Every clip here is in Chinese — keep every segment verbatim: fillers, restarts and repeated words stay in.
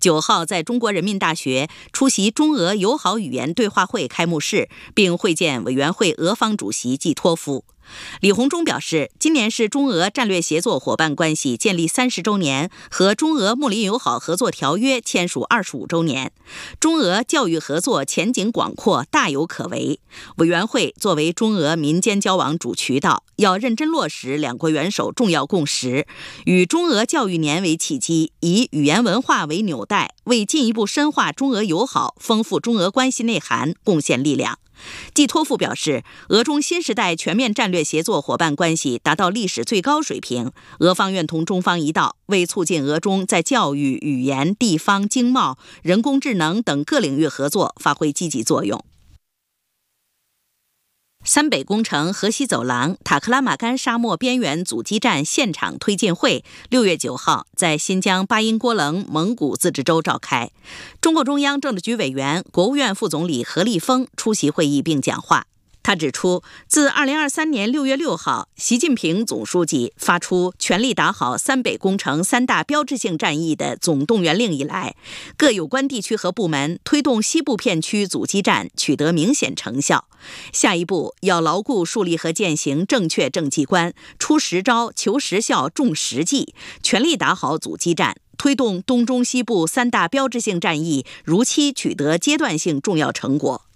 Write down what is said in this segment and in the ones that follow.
九号在中国人民大学出席中俄友好语言对话会开幕式，并会见委员会俄方主席季托夫。李鸿忠表示，今年是中俄战略协作伙伴关系建立三十周年和中俄睦邻友好合作条约签署二十五周年，中俄教育合作前景广阔，大有可为。委员会作为中俄民间交往主渠道，要认真落实两国元首重要共识，以中俄教育年为契机，以语言文化为纽带，为进一步深化中俄友好、丰富中俄关系内涵贡献力量。季托夫表示，俄中新时代全面战略协作伙伴关系达到历史最高水平，俄方愿同中方一道，为促进俄中在教育、语言、地方、经贸、人工智能等各领域合作发挥积极作用。三北工程河西走廊塔克拉玛干沙漠边缘阻击战现场推进会六月九号在新疆巴音郭楞蒙古自治州召开，中共中央政治局委员、国务院副总理何立峰出席会议并讲话。他指出，自二零二三年六月六号，习近平总书记发出全力打好三北工程三大标志性战役的总动员令以来，各有关地区和部门推动西部片区阻击战取得明显成效。下一步要牢固树立和践行正确政绩观，出实招、求实效、重实际，全力打好阻击战，推动东中西部三大标志性战役如期取得阶段性重要成果。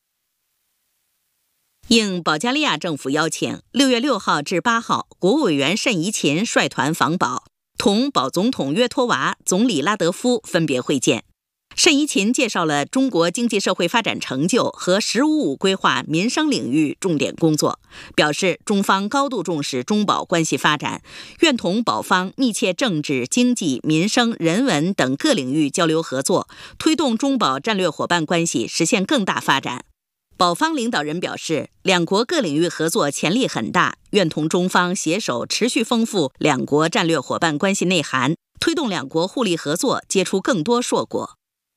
应保加利亚政府邀请，六月六号至八号，国务委员单怡琴率团访保，同保总统约托娃、总理拉德夫分别会见。单怡琴介绍了中国经济社会发展成就和“十五五”规划民生领域重点工作，表示中方高度重视中保关系发展，愿同保方密切政治、经济、民生、人文等各领域交流合作，推动中保战略伙伴关系实现更大发展。保方领导人表示，两国各领域合作潜力很大，愿同中方携手持续丰富两国战略伙伴关系内涵，推动两国互利合作结出更多硕果。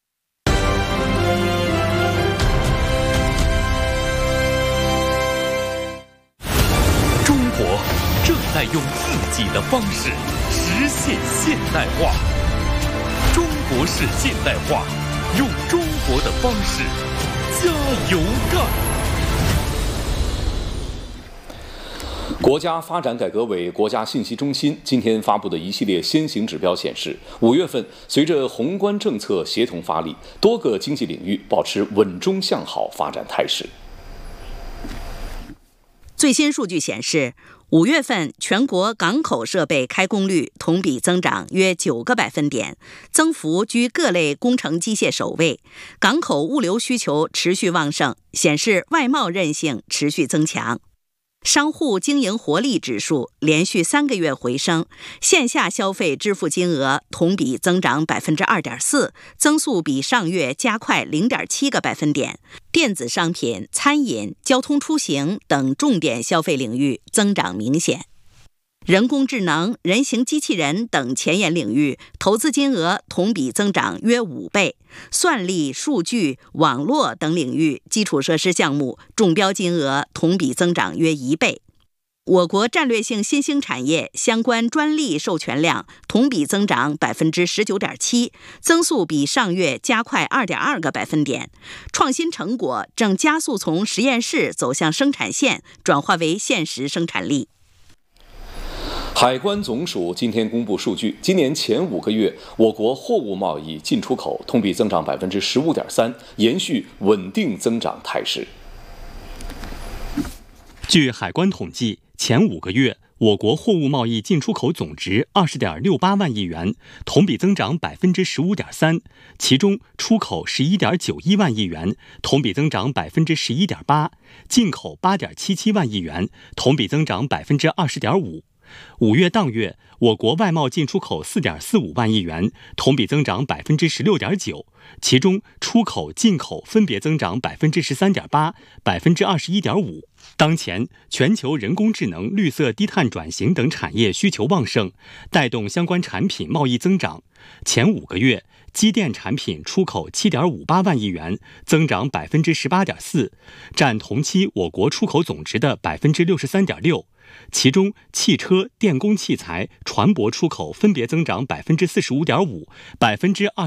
中国正在用自己的方式实现现代化，中国式现代化，用中国的方式加油干！ 国家发展改革委国家信息中心今天发布的一系列先行指标显示，五月份随着宏观政策协同发力，多个经济领域保持稳中向好发展态势。 最新数据显示，五月份全国港口设备开工率同比增长约九个百分点，增幅居各类工程机械首位，港口物流需求持续旺盛，显示外贸韧性持续增强。商户经营活力指数连续三个月回升，线下消费支付金额同比增长 百分之二点四， 增速比上月加快 零点七个百分点。电子商品、餐饮、交通出行等重点消费领域增长明显。人工智能、人形机器人等前沿领域投资金额同比增长约五倍，算力、数据、网络等领域基础设施项目中标金额同比增长约一倍。我国战略性新兴产业相关专利授权量同比增长 百分之十九点七， 增速比上月加快 二点二个百分点。创新成果正加速从实验室走向生产线，转化为现实生产力。 海关总署今天公布数据，今年前五个月，我国货物贸易进出口同比增长 百分之十五点三， 延续稳定增长态势。 据海关统计，前五个月，我国货物贸易进出口总值 二十点六八万亿元，同比增长 百分之十五点三， 其中出口 十一点九一万亿元，同比增长 百分之十一点八， 进口 八点七七万亿元，同比增长 百分之二十点五。五月当月，我国外贸进出口 四点四五万亿元，同比增长 百分之十六点九， 其中出口、进口分别增长 百分之十三点八、百分之二十一点五。当前，全球人工智能、绿色低碳转型等产业需求旺盛，带动相关产品贸易增长。前五个月，机电产品出口 七点五八万亿元，增长 百分之十八点四， 占同期我国出口总值的 百分之六十三点六。其中，汽车、电工器材、船舶出口分别增长 百分之四十五点五、百分之二。